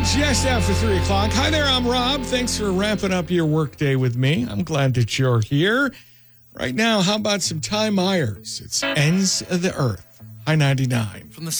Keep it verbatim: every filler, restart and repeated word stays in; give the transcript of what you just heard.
Just after three o'clock. Hi there, I'm Rob. Thanks for ramping up your workday with me. I'm glad that you're here. Right now, how about some Ty Myers? It's Ends of the Earth. High ninety-nine. From the